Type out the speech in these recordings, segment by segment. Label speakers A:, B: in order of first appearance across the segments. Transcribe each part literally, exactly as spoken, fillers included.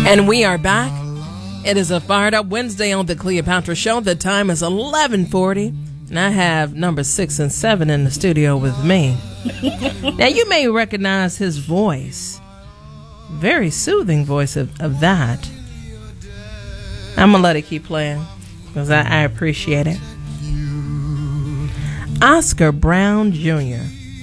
A: And we are back. It is a Fired Up Wednesday on the Cleopatra Show. The time is eleven forty, and I have number six and seven in the studio with me. Now, you may recognize his voice. Very soothing voice of, of that. I'm going to let it keep playing because I, I appreciate it. Oscar Brown Junior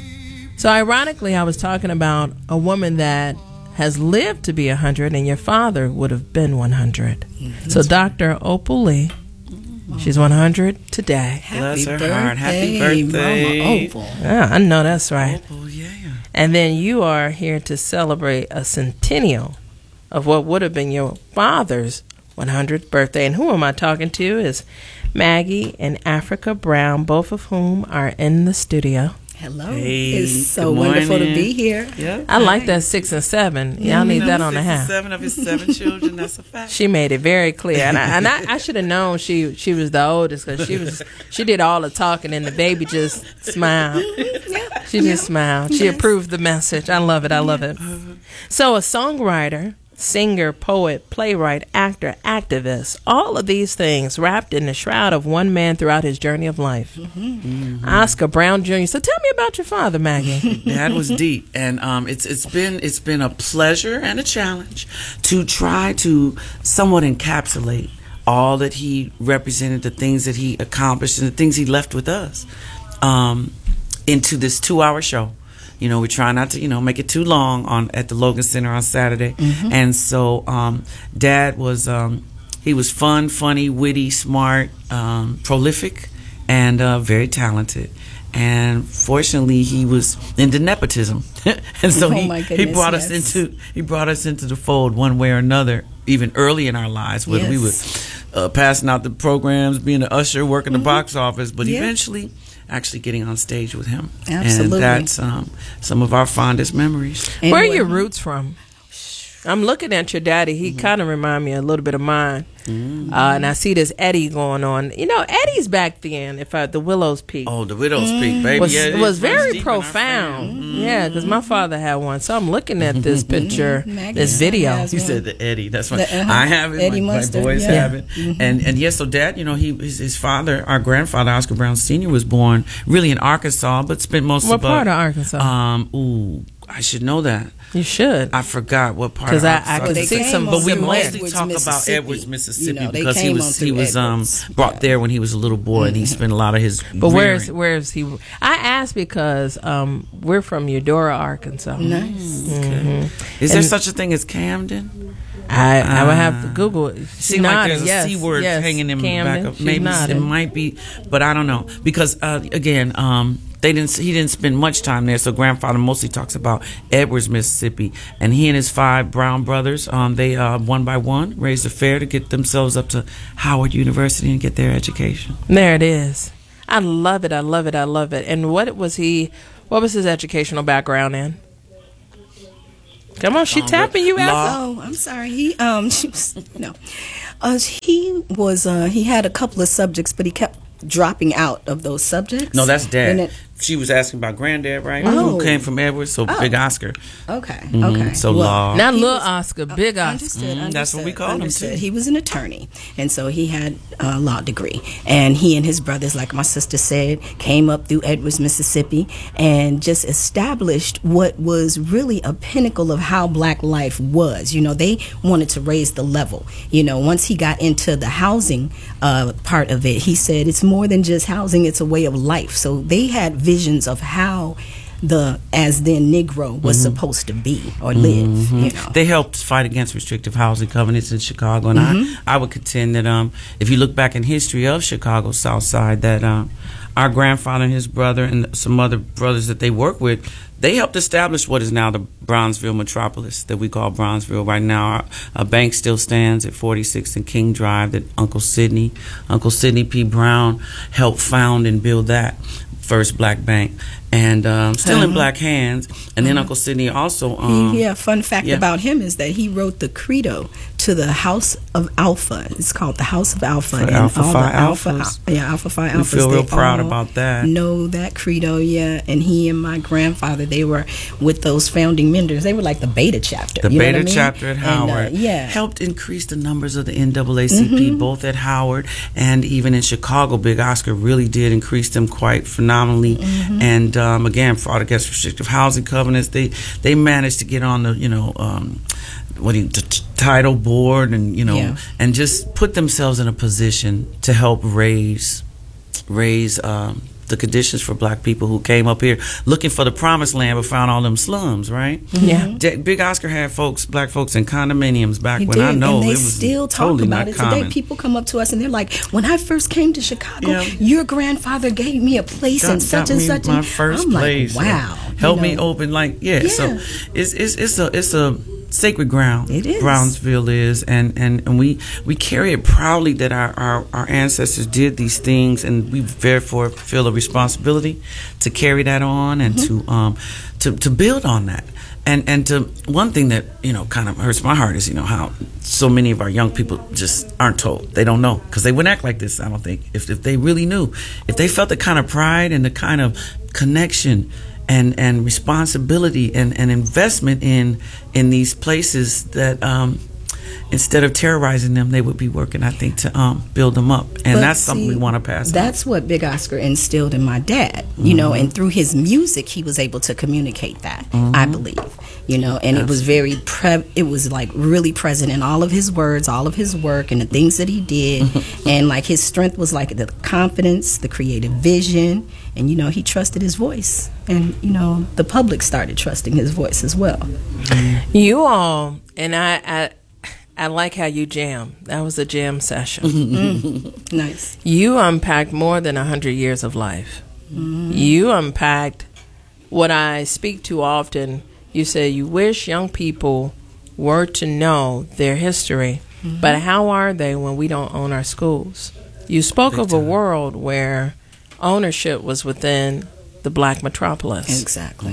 A: So, ironically, I was talking about a woman that has lived to be one hundred, and your father would have been one hundred. Mm-hmm. So Doctor Opal Lee, she's one hundred today.
B: Bless her
C: birthday,
B: heart. Happy birthday.
C: Mama Opal.
A: Yeah, I know that's right.
B: Opal, yeah.
A: And then you are here to celebrate a centennial of what would have been your father's one hundredth birthday. And who am I talking to is Maggie and Africa Brown, both of whom are in the studio.
C: Hello.
B: Hey,
C: it's so
B: good
C: wonderful to
B: morning.
C: be here.
B: Yeah.
A: I like that six and seven. Y'all need that on the half.
B: Seven of his seven children. That's a fact.
A: She made it very clear, and I, and I, I should have known she she was the oldest because she was she did all the talking, and the baby just smiled.
C: Yeah.
A: She just smiled. She
C: Yes.
A: approved the message. I love it. I love it. So, a songwriter, singer, poet, playwright, actor, activist, all of these things wrapped in the shroud of one man throughout his journey of life. Mm-hmm. Oscar Brown Junior So tell me about your father, Maggie.
B: That was deep, and um, it's it's been it's been a pleasure and a challenge to try to somewhat encapsulate all that he represented, the things that he accomplished, and the things he left with us, um, into this two-hour show. You know, we try not to, you know, make it too long on at the Logan Center on Saturday. Mm-hmm. And so um, Dad was, um, he was fun, funny, witty, smart, um, prolific, and uh, very talented. And fortunately, he was into nepotism. And so
C: Oh,
B: he,
C: my
B: he
C: goodness,
B: brought us
C: yes.
B: into he brought us into the fold one way or another, even early in our lives, whether we were
C: Yes.
B: uh, passing out the programs, being an usher, working the box office, but
C: Yeah.
B: eventually actually getting on stage with him.
C: Absolutely.
B: And that's um, some of our fondest memories.
C: And
A: Where are
C: what-
A: your roots from? I'm looking at your daddy. He mm-hmm. kind of remind me a little bit of mine. Mm-hmm. Uh, and I see this Eddie going on. You know, Eddie's back then, if I, the Willow's Peak.
B: Oh, the Widow's mm-hmm. Peak, baby.
A: Was,
B: yeah, it
A: was
B: runs
A: very
B: deep in our
A: profound.
B: family. Mm-hmm.
A: Yeah, because my father had one. So I'm looking at this picture,
C: Maggie
A: this video.
C: has
B: You
C: one.
B: said the Eddie. That's what
C: The, uh-huh.
B: I have it.
C: Eddie
B: my, my
C: Mustard,
B: boys
C: yeah.
B: have it. Mm-hmm. And and yes, so Dad, you know, he his, his father, our grandfather, Oscar Brown Senior, was born really in Arkansas, but spent most
A: What
B: of
A: part
B: uh,
A: of Arkansas?
B: Um, ooh, I should know that.
A: You should.
B: I forgot what part.
A: Because
B: of
A: I,
B: Arkansas.
A: I
C: Well,
A: could
C: they
A: see
C: came
A: some
C: on
B: But we
C: through
A: similarities.
B: mostly
C: Edwards,
B: talk about
C: Mississippi.
B: Edwards, Mississippi,
C: You know, they
B: because he
C: came on
B: was he
C: through
B: was um
C: Edwards.
B: brought
C: Yeah.
B: there when he was a little boy, and he spent a lot of his.
A: But where's
B: rearing.
A: where's he? I asked because um, we're from Eudora, Arkansas.
C: Nice.
A: Mm-hmm.
B: Is there
A: And-
B: such a thing as Camden?
A: I, I would have to
B: Ah.
A: Google it. She
B: Seems like
A: nodded,
B: there's a
A: yes,
B: C word
A: yes,
B: hanging in
A: Camden,
B: the back of
A: she
B: maybe
A: nodded.
B: it might be, but I don't know because uh, again, um, they didn't. He didn't spend much time there. So grandfather mostly talks about Edwards, Mississippi, and he and his five Brown brothers, um, they uh, one by one raised a fare to get themselves up to Howard University and get their education.
A: There it is. I love it. I love it. I love it. And what was he? What was his educational background in? Come on, she
B: Um,
A: tapping you out.
B: law.
C: Oh, I'm sorry. He um she was, no, uh, he was uh he had a couple of subjects, but he kept dropping out of those subjects.
B: No, that's Dad.
C: And it-
B: She was asking about Granddad, right?
C: Oh.
B: Who came from Edwards, so
C: Oh.
B: Big Oscar.
C: okay,
B: Mhm.
C: okay.
B: So
C: Well,
B: law.
A: Not
C: he
A: little
C: was-
A: Oscar, big Oscar.
C: Understood,
B: Mm, that's what we
C: understood,
B: call him,
C: understood.
B: too.
C: He was an attorney, and so he had a law degree. And he and his brothers, like my sister said, came up through Edwards, Mississippi, and just established what was really a pinnacle of how black life was. You know, they wanted to raise the level. You know, once he got into the housing uh, part of it, he said it's more than just housing; it's a way of life. So they had visions of how the as then Negro was
B: Mm-hmm.
C: supposed to be or live. You know.
B: They helped fight against restrictive housing covenants in Chicago, and
C: Mm-hmm.
B: I, I would contend that um, if you look back in history of Chicago's South Side, that um, our grandfather and his brother and some other brothers that they work with, they helped establish what is now the Brownsville metropolis that we call Brownsville right now. Our, our bank still stands at forty-sixth and King Drive that Uncle Sidney, Uncle Sidney P. Brown helped found and build that. first black bank, and um, still in black hands. And then Uncle Sidney also. Um,
C: He- yeah, fun fact
B: yeah.
C: about him is that he wrote the credo to the House of Alpha. It's called the House of Alpha.
B: For Alpha
C: all
B: Phi
C: the Alpha,
B: Alphas.
C: yeah, Alpha Phi
B: We
C: Alphas.
B: feel real
C: they
B: proud
C: all
B: about that.
C: Know that credo, yeah. And he and my grandfather, they were with those founding members. They were like the beta chapter.
B: The
C: you know
B: beta
C: what I mean?
B: chapter at
C: And, uh,
B: Howard
C: yeah.
B: helped increase the numbers of the N double A C P, both at Howard and even in Chicago. Big Oscar really did increase them quite phenomenally. And um, again, fraud against restrictive housing covenants, they they managed to get on the you know um, what do you, the t- title board, and you know
C: Yeah.
B: and just put themselves in a position to help raise raise. Um, the conditions for black people who came up here looking for the promised land but found all them slums, right?
A: Yeah.
B: J- Big Oscar had folks, black folks, in condominiums back
C: He
B: when
C: did,
B: I know
C: and they
B: it was
C: still talk
B: totally
C: about
B: not
C: it
B: common.
C: today. People come up to us and they're like, "When I first came to Chicago,
B: Yeah.
C: your grandfather gave me a place
B: Got-
C: and such
B: got
C: and
B: me
C: such."
B: my
C: and
B: first
C: I'm
B: place.
C: like, "Wow!"
B: Help
C: you
B: me
C: know.
B: open, like yeah.
C: Yeah.
B: So it's it's it's a it's a sacred ground.
C: It is.
B: Brownsville is, and and and we we carry it proudly that our our, our ancestors did these things, and we therefore feel a responsibility to carry that on and
C: Mm-hmm.
B: to um to to build on that. And and to one thing that you know kind of hurts my heart is you know how so many of our young people just aren't told. They don't know because they wouldn't act like this. I don't think if if they really knew, if they felt the kind of pride and the kind of connection and and responsibility and, and investment in in these places that um, instead of terrorizing them, they would be working, I think, to um, build them up. And
C: But
B: that's something
C: see,
B: we want to pass on.
C: That's what Big Oscar instilled in my dad, you know, and through his music, he was able to communicate that, I believe, you know, and it was very, pre- it was like really present in all of his words, all of his work, and the things that he did. And like his strength was like the confidence, the creative vision, and, you know, he trusted his voice. And, you know, the public started trusting his voice as well.
A: You all, and I, I, I like how you jam. That was a jam session.
C: Nice.
A: You unpacked more than a hundred years of life. You unpacked what I speak to often. You say you wish young people were to know their history, but how are they when we don't own our schools? You spoke
B: Big
A: of a
B: time.
A: world where ownership was within the black metropolis.
C: Exactly.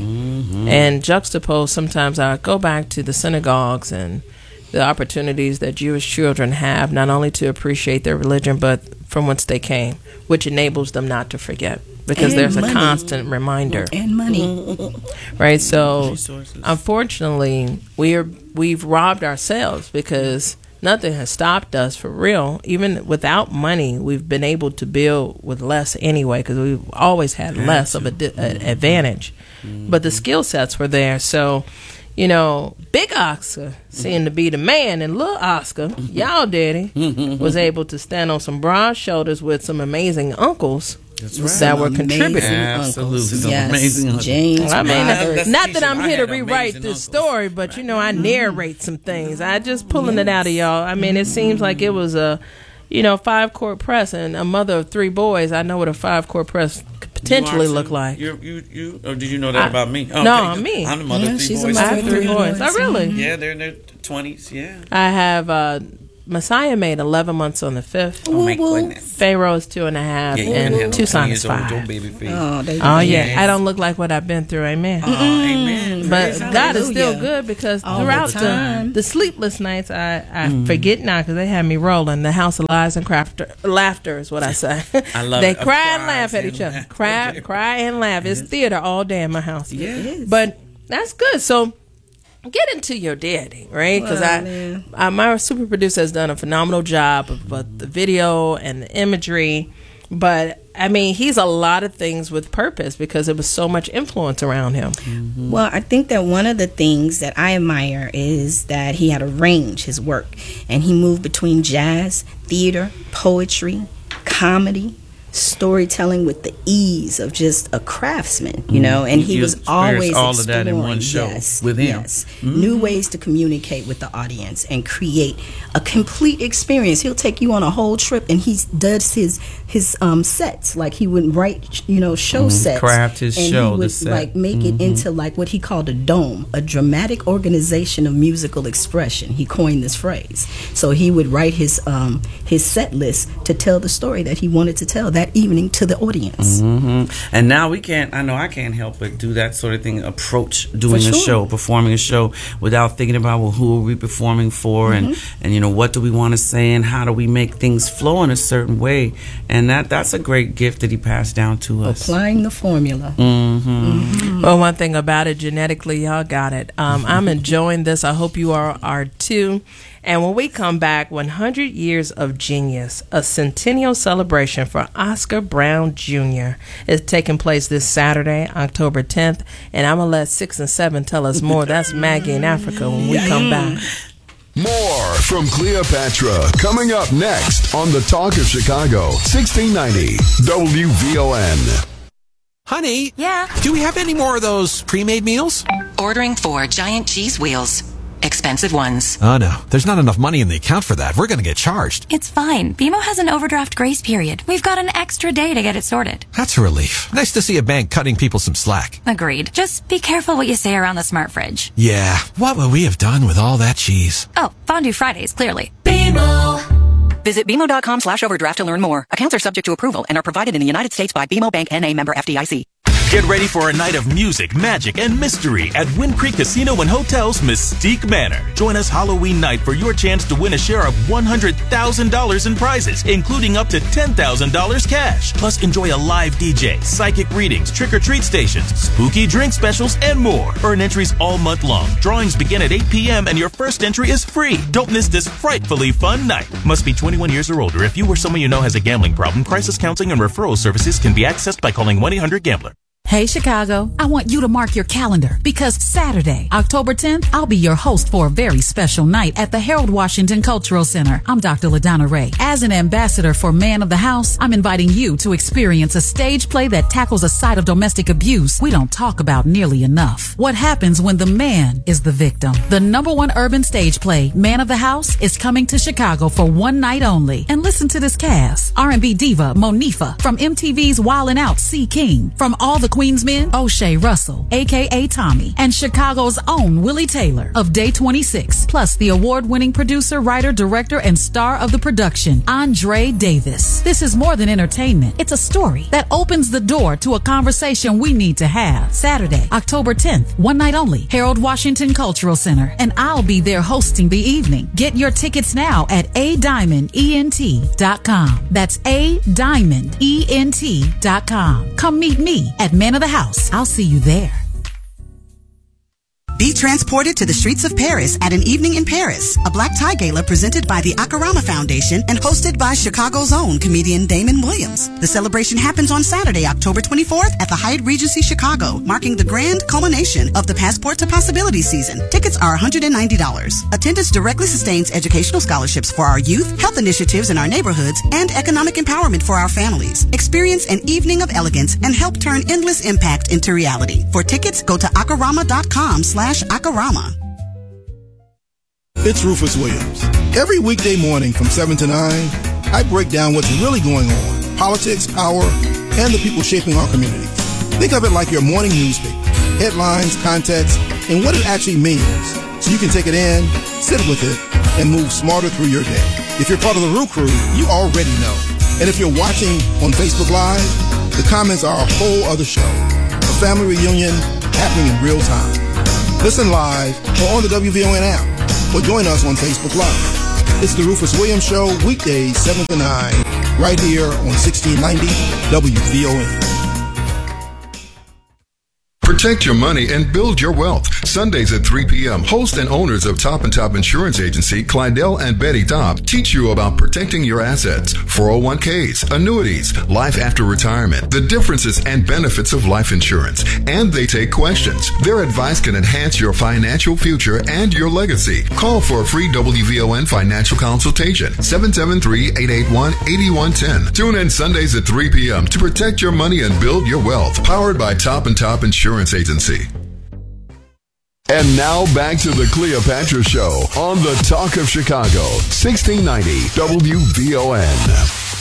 A: And juxtapose, sometimes I go back to the synagogues and the opportunities that Jewish children have, not only to appreciate their religion, but from whence they came, which enables them not to forget, because
C: And
A: there's
C: money.
A: a constant reminder,
C: And money.
A: right? So,
B: Resources.
A: unfortunately, we're we've robbed ourselves because nothing has stopped us for real. Even without money, we've been able to build with less anyway, because we've always had less of a di- an advantage. But the skill sets were there, so. You know, Big Oscar seemed to be the man, and Little Oscar, y'all daddy, was able to stand on some broad shoulders with some amazing uncles
B: That's right.
A: that were
C: Amazing
A: contributing.
B: Absolutely.
C: uncles.
B: Some
C: Yes.
B: amazing uncles.
C: James
A: I mean,
C: Robert.
B: That's
A: not
B: the
A: that I'm
B: issue. I
A: here to
B: had
A: rewrite
B: amazing
A: this
B: uncles.
A: story, but you know, I narrate some things. I just pulling it out of y'all. I mean, it seems like it was a, you know, five court press, and a mother of three boys. I know what a five court press could potentially
B: You are
A: look
B: too?
A: like.
B: You're, you, you, or did you know that
A: I-
B: about me? Oh,
A: no,
B: okay.
A: me.
B: I'm the mother
C: Yeah,
B: of three
C: she's a
B: boys.
A: I
C: mother
A: have
C: of
A: three
C: three
A: boys.
C: boys.
A: Oh, really?
B: Yeah, they're in their twenties. Yeah.
A: I have uh, Messiah made eleven months on the fifth.
B: Oh my
C: Woo woo.
B: goodness.
A: Pharaoh is two and a half,
B: Yeah, you
A: and
B: can handle
A: Tucson
B: twenty
A: is
B: years old with your
A: five.
B: baby face.
C: Oh, they
A: Oh yeah,
B: Yes.
A: I don't look like what I've been through. Amen.
B: Oh, amen.
A: But
B: Praise
A: God is still
C: Hallelujah.
A: good, because
C: All the
A: throughout the,
C: time.
A: the sleepless nights, I, I forget now because they had me rolling. The house of lies and crafter, laughter is what I say.
B: I love
A: they
B: it. Of
A: cry and
B: cries
A: laugh at
B: and
A: each other.
B: laughter.
A: Cry, cry and laugh. It's theater all day in my house.
B: Yeah.
C: It is.
A: But that's good. So get into your daddy, right? Because
C: Well,
A: I,
C: man.
A: I, my super producer has done a phenomenal job of uh, the video and the imagery. But I mean, he's a lot of things with purpose because there was so much influence around him.
C: Well, I think that one of the things that I admire is that he had a range, his work, and he moved between jazz, theater, poetry, comedy, storytelling with the ease of just a craftsman, you know, and he
B: You
C: was
B: experienced
C: always
B: all of that in
C: exploring,
B: one show
C: yes,
B: with him.
C: yes, new ways to communicate with the audience and create a complete experience. He'll take you on a whole trip, and he does his his um sets, like he would write, you know, show sets,
B: Craft his
C: and
B: show,
C: he
B: the
C: would
B: set.
C: like make it into like what he called a dome, a dramatic organization of musical expression. He coined this phrase. So he would write his um his set list to tell the story that he wanted to tell that that evening to the audience.
B: Mm-hmm. And now we can't, I know I can't help but do that sort of thing, approach doing
C: For
B: a
C: sure.
B: show, performing a show without thinking about, well, who are we performing for, mm-hmm. and, and, you know, what do we want to say, and how do we make things flow in a certain way. And that that's a great gift that he passed down to us.
C: Applying the formula.
B: Mm-hmm.
C: Mm-hmm.
A: Well, one thing about it, genetically, y'all got it. Um, I'm enjoying this. I hope you are, are too. And when we come back, one hundred years of Genius, a centennial celebration for Oscar Brown Junior is taking place this Saturday, October tenth. And I'm going to let six and seven tell us more. That's Maggie in Africa when we come back.
D: More from Cleopatra coming up next on the Talk of Chicago, sixteen ninety W V O N.
E: Honey?
F: Yeah?
E: Do we have any more of those pre-made meals?
F: Ordering four giant cheese wheels. Expensive ones.
E: Oh, no. There's not enough money in the account for that. We're going to get charged.
G: It's fine. B M O has an overdraft grace period. We've got an extra day to get it sorted.
E: That's a relief. Nice to see a bank cutting people some slack.
G: Agreed. Just be careful what you say around the smart fridge.
E: Yeah. What would we have done with all that cheese?
G: Oh, Fondue Fridays, clearly.
F: B M O. Visit B M O dot com slash overdraft to learn more. Accounts are subject to approval and are provided in the United States by B M O Bank N A member F D I C.
H: Get ready for a night of music, magic, and mystery at Wind Creek Casino and Hotel's Mystique Manor. Join us Halloween night for your chance to win a share of one hundred thousand dollars in prizes, including up to ten thousand dollars cash. Plus, enjoy a live D J, psychic readings, trick-or-treat stations, spooky drink specials, and more. Earn entries all month long. Drawings begin at eight p.m. and your first entry is free. Don't miss this frightfully fun night. Must be twenty-one years or older. If you or someone you know has a gambling problem, crisis counseling and referral services can be accessed by calling one eight hundred gambler.
I: Hey Chicago, I want you to mark your calendar because Saturday, October tenth, I'll be your host for a very special night at the Harold Washington Cultural Center. I'm Doctor LaDonna Ray. As an ambassador for Man of the House, I'm inviting you to experience a stage play that tackles a side of domestic abuse we don't talk about nearly enough. What happens when the man is the victim? The number one urban stage play, Man of the House, is coming to Chicago for one night only. And listen to this cast. R and B diva Monifa, from M T V's Wildin' Out, C. King, from All the Queensmen, O'Shea Russell, aka Tommy, and Chicago's own Willie Taylor of Day twenty-six, plus the award-winning producer, writer, director, and star of the production, Andre Davis. This is more than entertainment. It's a story that opens the door to a conversation we need to have. Saturday, October tenth, one night only, Harold Washington Cultural Center, and I'll be there hosting the evening. Get your tickets now at a diamond ent dot com. That's a diamond ent dot com. Come meet me at Man of the House. I'll see you there.
J: Be transported to the streets of Paris at an evening in Paris, a black tie gala presented by the Akarama Foundation and hosted by Chicago's own comedian Damon Williams. The celebration happens on Saturday, October twenty-fourth at the Hyatt Regency Chicago, marking the grand culmination of the Passport to Possibility season. Tickets are one hundred ninety dollars. Attendance directly sustains educational scholarships for our youth, health initiatives in our neighborhoods, and economic empowerment for our families. Experience an evening of elegance and help turn endless impact into reality. For tickets, go to akarama dot com slash Akarama.
K: It's Rufus Williams. Every weekday morning from seven to nine, I break down what's really going on, politics, power, and the people shaping our communities. Think of it like your morning newspaper, headlines, context, and what it actually means, so you can take it in, sit with it, and move smarter through your day. If you're part of the Roo Crew, you already know. And if you're watching on Facebook Live, the comments are a whole other show. A family reunion happening in real time. Listen live or on the W V O N app, or join us on Facebook Live. It's the Rufus Williams Show, weekdays seven to nine, right here on sixteen ninety W V O N.
D: Protect your money and build your wealth. Sundays at three p.m., host and owners of Top and Top Insurance Agency, Clydell and Betty Top, teach you about protecting your assets, four oh one k's, annuities, life after retirement, the differences and benefits of life insurance, and they take questions. Their advice can enhance your financial future and your legacy. Call for a free W V O N financial consultation, seven seven three, eight eight one, eight one one zero. Tune in Sundays at three p.m. to protect your money and build your wealth. Powered by Top and Top Insurance Agency. And now back to the Cleopatra Show on the Talk of Chicago, sixteen ninety W V O N.